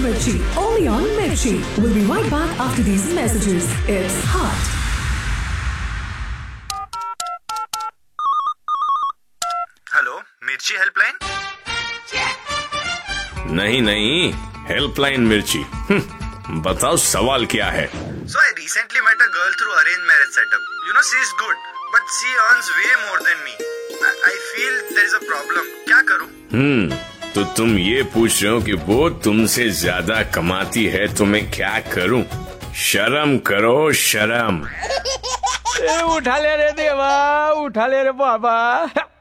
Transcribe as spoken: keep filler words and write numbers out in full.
Mirchi, only on Mirchi. We'll be right back after these messages. It's hot. Hello, मिर्ची helpline? नहीं नहीं, helpline मिर्ची। बताओ सवाल क्या है? So I recently met a girl through arranged marriage setup. You know, she is good, but she earns way more than me. I, I feel there is a problem. क्या करूं? हम्म तो तुम ये पूछ रहे हो कि वो तुमसे ज्यादा कमाती है तो मैं क्या करूं? शर्म करो, शर्म। उठा ले रे देवा, उठा ले रे बाबा।